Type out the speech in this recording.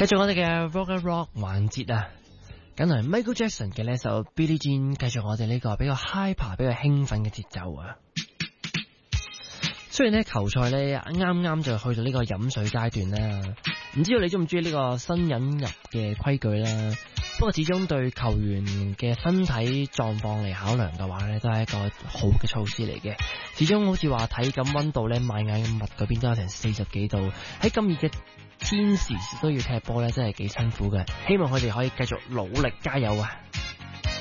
繼續我哋嘅 Rock 環節啊，緊係 Michael Jackson 嘅呢首 Billie Jean， 繼續我哋呢個比較 hyper 比較興奮嘅節奏啊。雖然呢球賽呢啱啱就去到呢個飲水階段啦，唔知道你中唔中意呢個新引入嘅規矩啦，不過始終對球員嘅身體狀況嚟考量嘅話呢，都係一個好嘅措施嚟嘅。始終好似話體感溫度呢，邁亞密嗰邊都有成40幾度，喺咁熱嘅天時都要踢波呢，真係幾辛苦嘅。希望佢哋可以繼續努力加油啊！